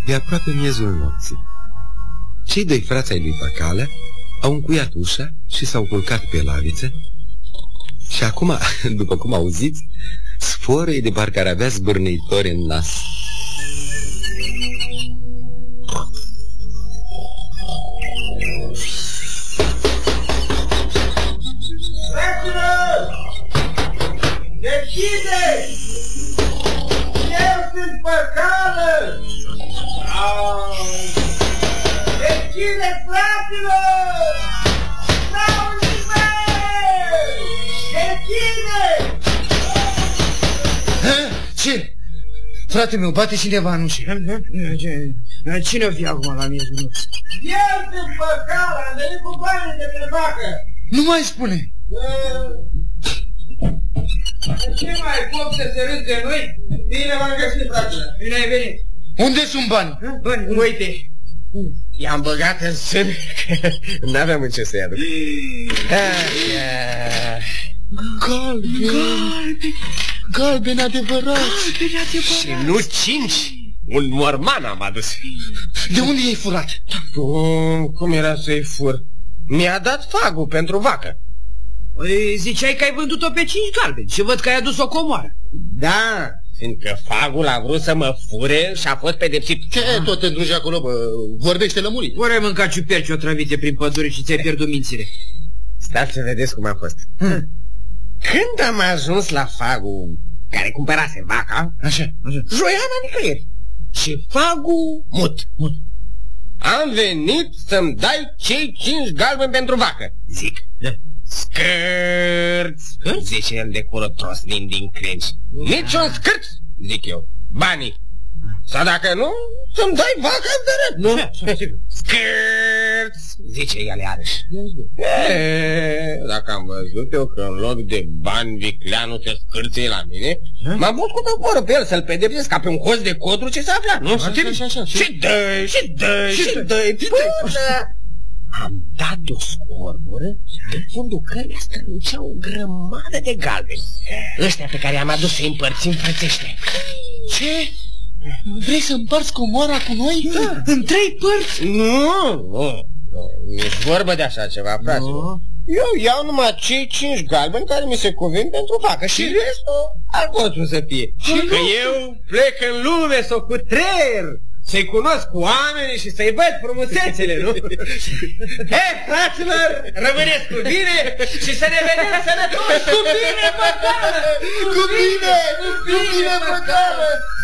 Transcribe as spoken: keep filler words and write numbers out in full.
E aproape miezul nopții. Cei doi frați ai lui Păcală au încuiat ușa și s-au culcat pe laviță. Și acum, după cum auziți, sforăi de parcă ar avea zbârnitori în nas. Fraților! Deschide! Eu sunt Păcală! Deschide, fraților! N-au nimeni! Deschide! Ce? Frate meu, bate cineva în ușă. Cine o fi acum la miezul nopții? Eu sunt Păcală, am venit cu banii de pe vacă. Nu mai spune. Ce mai pot să se râd de noi? Bine v-am găsit, fraților. Bine ai venit. Unde sunt bani? Bani, uite. I-am băgat în sân. N-aveam în ce să-i aduc. Galben, galben, galben adevărat. Și nu cinci. Un morman am adus. De unde i-ai furat? Cum, cum era să-i fur? Mi-a dat fagul pentru vacă. Păi, ziceai că ai vândut-o pe cinci galbeni și văd că ai adus o comoară. Da, fiindcă fagul a vrut să mă fure și a fost pedepsit. Ce tot te îndrugi acolo, bă? Vorbește lămurit. Ori ai mâncat ciuperci otrăvite prin pădure și ți-ai pierdut mințile. Stați să vedeți cum a fost. Hmm. Când am ajuns la fagul care cumpărase vaca, așa, așa. Joiana nicăieri și fagul mut. mut. Am venit să-mi dai cei cinci galbeni pentru vacă, zic. Da. Scârț, zice el de cură trosnind din crengi. Niciun scârț, zic eu, banii. Sau dacă nu, să-mi dai vaca de răt, nu? Scârț, zice el iarăși. E, dacă am văzut eu că în loc de bani vicleanul se scârție la mine, m-am pus cu toporul pe el să-l pedepsesc ca pe un hoț de codru ce se afla, nu? Și dă-i, și dă-i, și dă-i, până... Am dat de o scorbură de fundul căreia strălucea o grămadă de galbeni. Ăștia pe care am adus să-i împărțim frățește. Ce? Vrei să împarți comoara cu noi? Da. În trei părți? Nu, nu, nu, nici vorbă de așa ceva, fraților. Eu iau numai cei cinci galbeni care mi se cuvin pentru vacă și restul al vostru să fie. Și că eu plec în lume să o cutreier, să-i cunosc cu oamenii și să-i văd frumusețele, nu? Hei, fraților, rămâneți cu bine și să ne vedem sănătoși! Cu bine, Păcală! Cu bine, cu bine, Păcală!